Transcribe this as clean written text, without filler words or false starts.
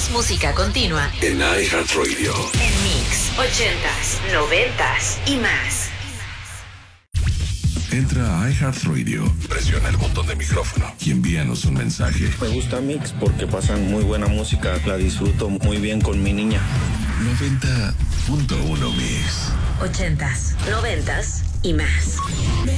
Más música continua en iHeartRadio. En Mix 80s, 90s y más. Entra a iHeartRadio, presiona el botón de micrófono y envíanos un mensaje. Me gusta Mix porque pasan muy buena música, la disfruto muy bien con mi niña. 90.1 Mix. 80s, 90s y más.